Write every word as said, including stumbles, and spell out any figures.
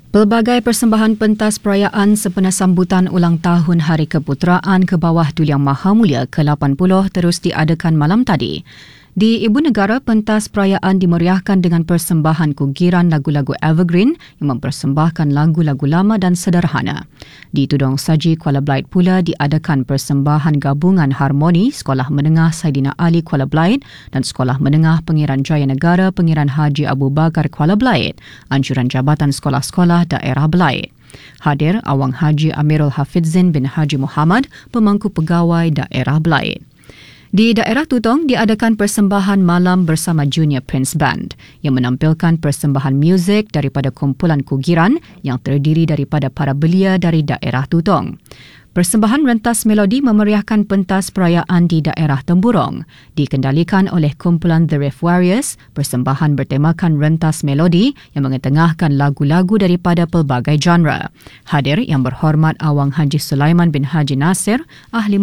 Pelbagai persembahan pentas perayaan sempena sambutan ulang tahun Hari Keputeraan ke bawah Duli Yang Maha Mulia ke lapan puluh terus diadakan malam tadi. Di Ibu Negara, pentas perayaan dimeriahkan dengan persembahan kugiran lagu-lagu evergreen yang mempersembahkan lagu-lagu lama dan sederhana. Di Tudong Saji Kuala Belait pula diadakan persembahan gabungan harmoni Sekolah Menengah Saidina Ali Kuala Belait dan Sekolah Menengah Pengiran Jaya Negara Pengiran Haji Abu Bakar Kuala Belait, anjuran Jabatan Sekolah-Sekolah Daerah Belait. Hadir Awang Haji Amirul Hafidzin bin Haji Muhammad, Pemangku Pegawai Daerah Belait. Di daerah Tutong diadakan persembahan malam bersama Junior Prince Band yang menampilkan persembahan muzik daripada kumpulan kugiran yang terdiri daripada para belia dari daerah Tutong. Persembahan rentas melodi memeriahkan pentas perayaan di daerah Temburong. Dikendalikan oleh kumpulan The Riff Warriors, persembahan bertemakan rentas melodi yang mengetengahkan lagu-lagu daripada pelbagai genre. Hadir Yang Berhormat Awang Haji Sulaiman bin Haji Nasir, Ahli